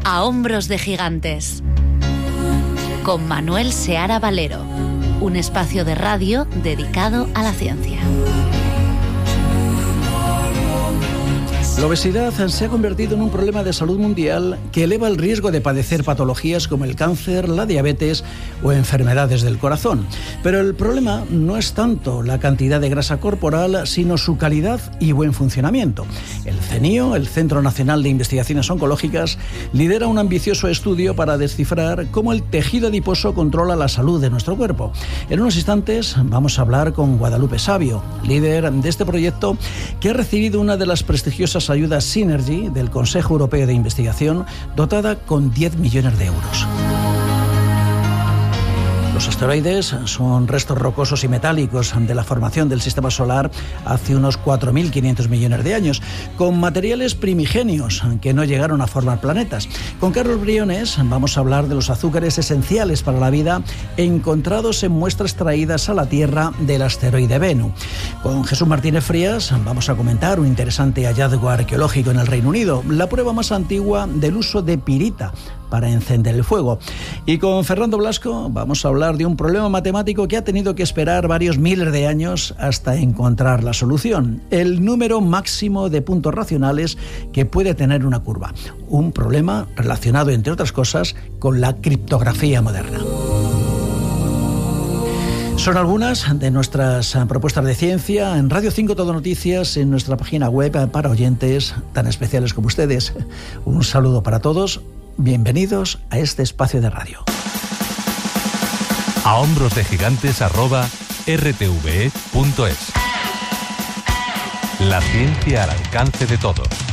A hombros de gigantes, con Manuel Seara Valero, un espacio de radio dedicado a la ciencia. La obesidad se ha convertido en un problema de salud mundial que eleva el riesgo de padecer patologías como el cáncer, la diabetes o enfermedades del corazón. Pero el problema no es tanto la cantidad de grasa corporal, sino su calidad y buen funcionamiento. El CNIO, el Centro Nacional de Investigaciones Oncológicas, lidera un ambicioso estudio para descifrar cómo el tejido adiposo controla la salud de nuestro cuerpo. En unos instantes vamos a hablar con Guadalupe Savio, líder de este proyecto que ha recibido una de las prestigiosas ayuda Synergy del Consejo Europeo de Investigación, dotada con 10 millones de euros. Los asteroides son restos rocosos y metálicos de la formación del sistema solar hace unos 4.500 millones de años, con materiales primigenios que no llegaron a formar planetas. Con Carlos Briones vamos a hablar de los azúcares esenciales para la vida encontrados en muestras traídas a la Tierra del asteroide Bennu. Con Jesús Martínez Frías vamos a comentar un interesante hallazgo arqueológico en el Reino Unido, la prueba más antigua del uso de pirita para encender el fuego. Y con Fernando Blasco vamos a hablar de un problema matemático que ha tenido que esperar varios miles de años hasta encontrar la solución: el número máximo de puntos racionales que puede tener una curva. Un problema relacionado, entre otras cosas, con la criptografía moderna. Son algunas de nuestras propuestas de ciencia en Radio 5 Todo Noticias, en nuestra página web para oyentes tan especiales como ustedes. Un saludo para todos. Bienvenidos a este espacio de radio. A hombros de gigantes @rtve.es. La ciencia al alcance de todos.